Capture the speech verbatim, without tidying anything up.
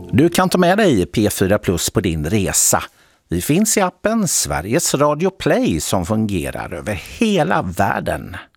Du kan ta med dig P fyra Plus på din resa. Vi finns i appen Sveriges Radio Play som fungerar över hela världen.